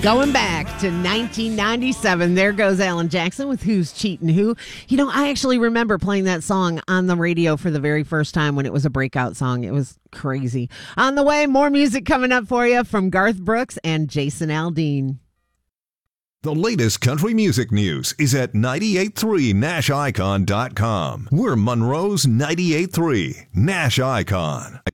Going back to 1997, there goes Alan Jackson with Who's Cheatin' Who. You know, I actually remember playing that song on the radio for the very first time when it was a breakout song. It was crazy. On the way, more music coming up for you from Garth Brooks and Jason Aldean. The latest country music news is at 983nashicon.com. We're Monroe's 98.3 Nash Icon.